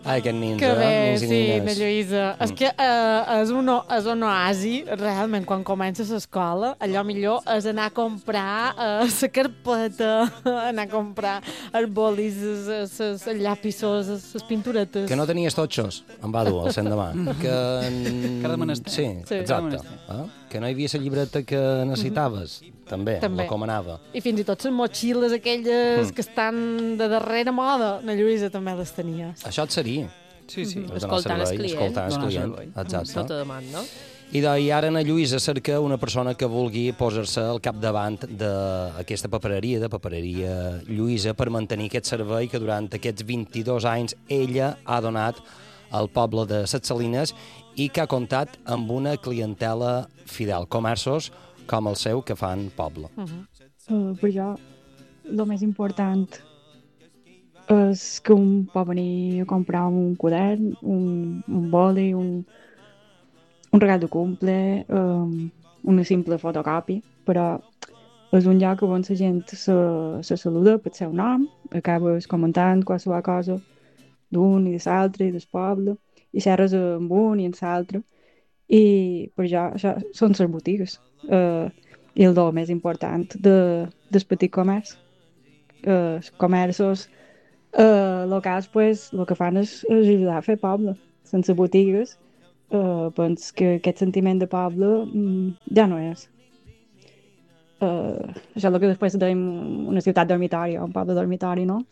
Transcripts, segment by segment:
Aquest nins, Que bé, nins i sí, nines. na Lluïsa. És que és un oasi, realment, quan comences l'escola, allò millor és anar a comprar la carpeta, anar a comprar els bolis, els llapisos, les pinturetes. Que no tenies totxos, em va dur el sendemà. Cada menester. Sí, Sí. exacte. Que no hi havia la llibreta que necessitaves. També, També. la comanava. I fins i tot les motxilles aquelles que estan de darrere moda, na Lluïsa també les tenies. Això et seria. Sí, sí. Donar Escoltant el servei, client. escoltant el Donar client. servei. Exacte. Sota demanda. I ara na Lluïsa cerca una persona que vulgui posar-se al capdavant d'aquesta papereria Lluïsa, per mantenir aquest servei que durant aquests 22 anys ella ha donat al poble de Ses Salines i que ha comptat amb una clientela fidel, comerços com el seu que fan poble. Per jo, el més important és que un pot venir a comprar un quadern, un boli, un regal de cumple, una simple fotocòpia, però és un lloc on la gent se saluda pel seu nom, acabes comentant qualsevol cosa d'un i de l'altre i del poble, i xerres amb un i amb l'altre, i per jo això són les botigues. I el do més important del petit comerç. Els comerços locals, pues, el que fan és ajudar a fer poble. Sense botigues, penso que aquest sentiment de poble ja no és. Això és el que després dèiem una ciutat dormitori, un poble dormitori, no?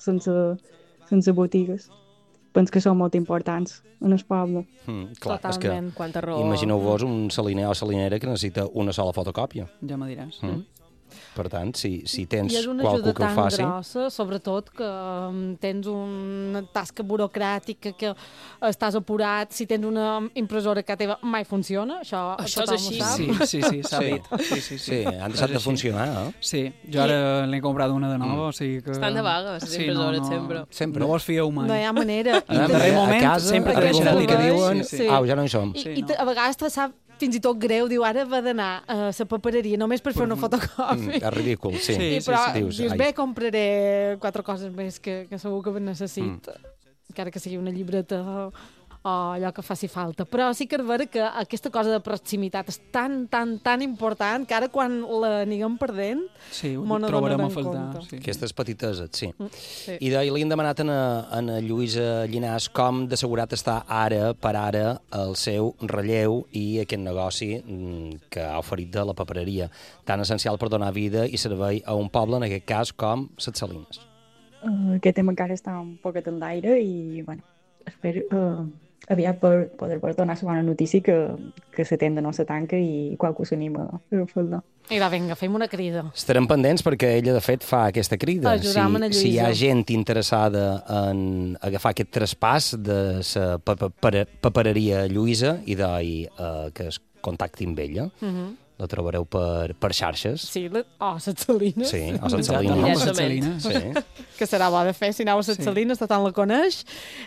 Sense botigues. Penso que són molt importants en el poble. Clar, és que Totalment. Quanta raó. imagineu-vos un saliner o salinera que necessita una sola fotocòpia. Ja me diràs. Per tant, si tens I és una qualcú ajuda que ho tan faci... grossa, sobretot que tens una tasca burocràtica, que estàs apurat, si tens una impressora que teva mai funciona, això Això és tothom així. ho sap. Sí, s'ha Sí. dit. Sí, han deixat És de així. funcionar, eh? Sí, jo ara n'he comprat una de nova, o sigui que... Estan de vaga, les impressores, sempre. Sempre. No vos fieu mai. No hi ha manera. En el darrer moment sempre creixerà. creixerà. Que diuen, Sí. au, ja no hi som. Sí, no. A vegades te sap fins i tot greu, diu, ara va d'anar a la papereria només per fer una fotocòpia. És ridícul, sí. Sí, Però Dius, dius, ai. bé, compraré 4 coses més que segur que necessito, encara que sigui una llibreta o allò que faci falta. Però sí que és vera que aquesta cosa de proximitat és tan, tan, tan important que ara quan l'anem perdent, Sí, ho m'ho trobarem a n'adonarem faltar. compte. Sí. Aquestes petiteses, sí. sí. I li han demanat a Lluïsa Llinàs com d'assegurat està ara per ara el seu relleu i aquest negoci que ha oferit de la papereria, tan essencial per donar vida i servei a un poble, en aquest cas, com Ses Salines. Aquest tema encara està un poquet en l'aire i, bueno, espero aviat per poder donar la bona notícia que la tenda no se tanca i qualcú s'anima a fer-la. I va, vinga, fem una crida. Estarem pendents perquè ella, de fet, fa aquesta crida. Ajudam a la Si hi ha Lluïsa. gent interessada en agafar aquest traspàs de la papereria Lluïsa i que es contacti amb ella, la trobareu per xarxes. Sí, Ses Salines. Sí, o Ses Exacte, Salines. home, Directament. Ses Salines. Sí. Que serà bo de fer, si aneu a Ses Sí. Salines, tothom la coneix,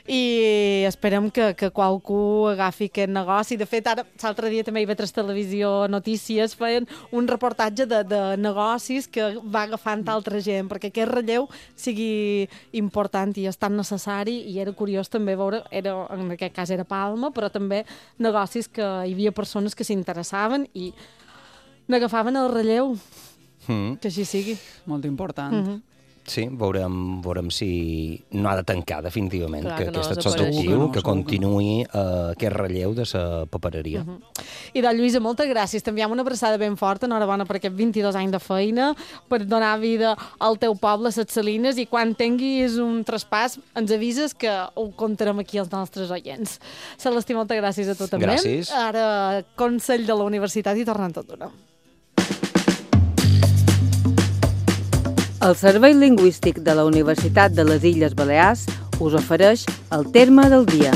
i esperem que qualcú agafi aquest negoci. De fet, ara, l'altre dia també hi veig televisió, notícies, feien un reportatge de negocis que va agafant altra gent, perquè aquest relleu sigui important i és tan necessari, i era curiós també veure, en aquest cas era Palma, però també negocis que hi havia persones que s'interessaven i n'agafaven el relleu, que així sigui. Molt important. Sí, veurem si no ha de tancar definitivament, Clar, que que no aquest és desapareixi. l'objectiu, Segur que no, que segur que continuï aquest relleu de la papereria. I de Lluïsa, moltes gràcies. T'enviem una abraçada ben forta, enhorabona per aquests 22 anys de feina, per donar vida al teu poble, a Ses Salines, i quan tinguis un traspàs ens avises que ho contarem aquí als nostres oients. Celestí, moltes gràcies a tu també. Gràcies. Ara, Consell de la Universitat i tornem tot d'una. El Servei Lingüístic de la Universitat de les Illes Balears us ofereix el terme del dia.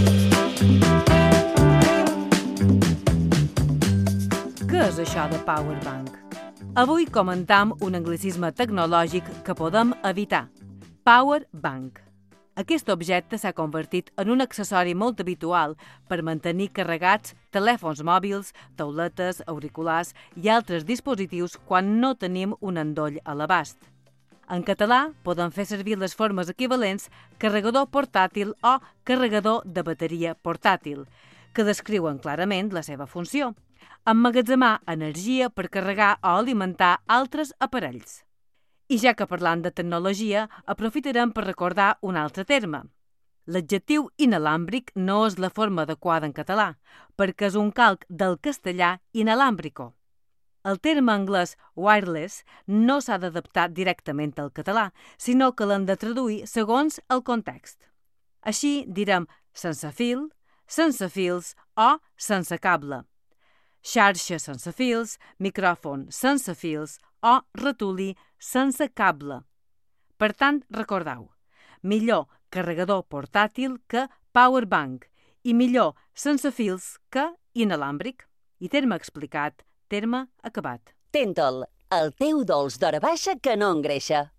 Què és això de Powerbank? Avui comentam un anglicisme tecnològic que podem evitar. Powerbank. Aquest objecte s'ha convertit en un accessori molt habitual per mantenir carregats telèfons mòbils, tauletes, auriculars i altres dispositius quan no tenim un endoll a l'abast. En català poden fer servir les formes equivalents carregador portàtil o carregador de bateria portàtil, que descriuen clarament la seva funció: emmagatzemar energia per carregar o alimentar altres aparells. I ja que parlant de tecnologia, aprofitarem per recordar un altre terme. L'adjectiu inalàmbric no és la forma adequada en català, perquè és un calc del castellà inalàmbrico. El terme anglès wireless no s'ha d'adaptar directament al català, sinó que l'hem de traduir segons el context. Així direm sense fil, sense fils o sense cable. Xarxa sense fils, micròfon sense fils o ratolí sense cable. Per tant, recordeu, millor carregador portàtil que powerbank i millor sense fils que inalàmbric. I terme explicat, terme acabat. Tentol, el teu dolç d'hora baixa que no engreixa.